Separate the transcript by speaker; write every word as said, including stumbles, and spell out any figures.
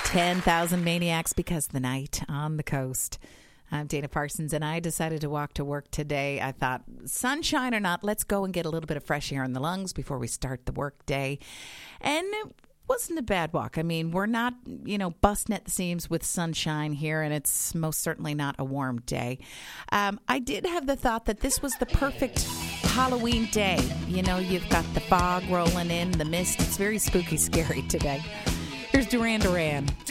Speaker 1: ten thousand Maniacs because the night on the coast. I'm Dana Parsons, and I decided to walk to work today. I thought, sunshine or not, let's go and get a little bit of fresh air in the lungs before we start the work day. And it wasn't a bad walk. I mean, we're not, you know, busting at the seams with sunshine here, and it's most certainly not a warm day. Um, I did have the thought that this was the perfect Halloween day. You know, you've got the fog rolling in, the mist. It's very spooky, scary today. Here's Duran Duran.